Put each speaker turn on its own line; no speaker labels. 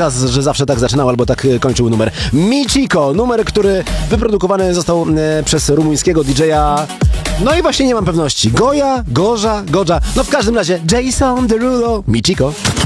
czas, że zawsze tak zaczynał albo tak kończył numer. Michiko, numer, który wyprodukowany został przez rumuńskiego DJ-a. No i właśnie nie mam pewności. Goja, Gorza, Godza. No w każdym razie Jason Derulo, Michiko.